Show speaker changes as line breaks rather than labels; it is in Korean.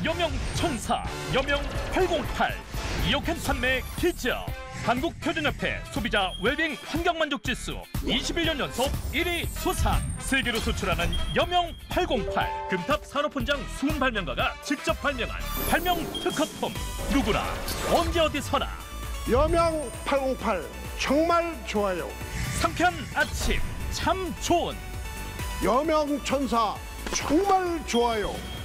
여명천사 여명808 이옥행 판매 기적. 한국표준협회 소비자 웰빙 환경만족지수 21년 연속 1위 수상. 세계로 수출하는 여명808 금탑 산업훈장 숨은 발명가가 직접 발명한 발명 특허품. 누구나 언제 어디서나
여명 808 정말 좋아요.
상쾌한 아침 참 좋은
여명 천사 정말 좋아요.